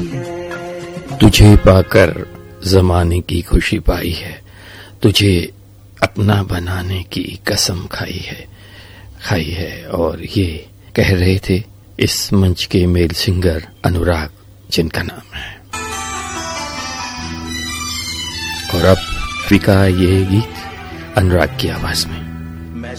तुझे पाकर जमाने की खुशी पाई है, तुझे अपना बनाने की कसम खाई है। और ये कह रहे थे इस मंच के मेल सिंगर अनुराग, जिनका नाम है। और अब विका ये गीत अनुराग की आवाज में।